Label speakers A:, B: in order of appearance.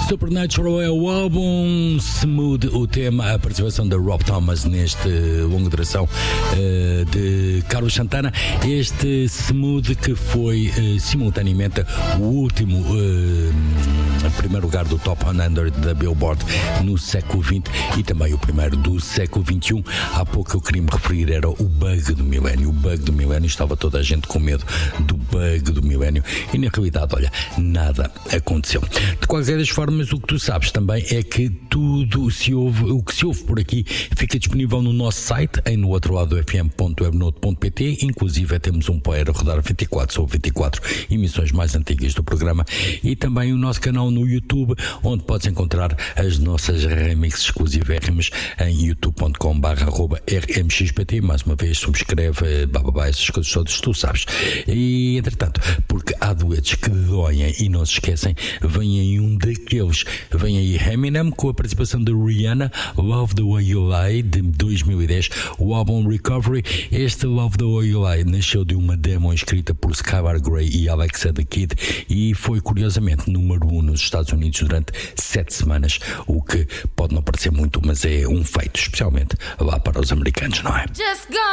A: Supernatural é o álbum, Smooth o tema, a participação da Rob Thomas neste longa duração de Carlos Santana. Este Smooth que foi simultaneamente o último primeiro lugar do Top 100 da Billboard no século XX e também o primeiro do século XXI. Há pouco eu queria me referir, era o bug do milénio. O bug do milénio, estava toda a gente com medo do bug do milénio e na realidade, olha, nada aconteceu. De qualquer das formas, o que tu sabes também é que tudo o que se ouve por aqui fica disponível no nosso site, em nooutrolado.fm.webnote.pt. inclusive temos um player a rodar 24 sobre 24 emissões mais antigas do programa, e também o nosso canal no YouTube, onde podes encontrar as nossas remixes exclusivérrimas em youtube.com/rmxpt. Mais uma vez, subscreve, essas coisas todas, tu sabes. E entretanto, porque há duetos que doem e não se esquecem, vem aí um daqueles, vem aí Eminem com a participação de Rihanna, Love the Way You Lie, de 2010, o álbum Recovery. Este Love the Way You Lie nasceu de uma demo escrita por Skylar Grey e Alexa the Kid e foi curiosamente número 1 nos Estados Unidos durante 7 semanas, o que pode não parecer muito, mas é um feito, especialmente lá para os americanos, não é?